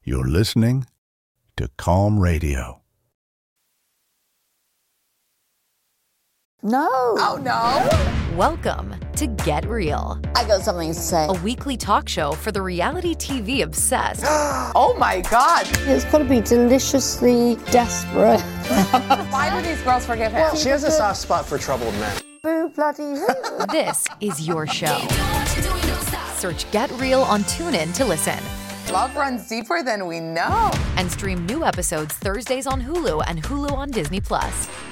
You're listening to Calm Radio. No. Oh, no. Welcome to Get Real, I got something to say. a weekly talk show for the reality TV obsessed Oh, my God. It's got to be deliciously desperate. Why do these girls forgive him? She has a soft spot for troubled men. Boo bloody hoo. This is your show. Search Get Real on TuneIn to listen. Love runs deeper than we know. And stream new episodes Thursdays on Hulu and Hulu on Disney+.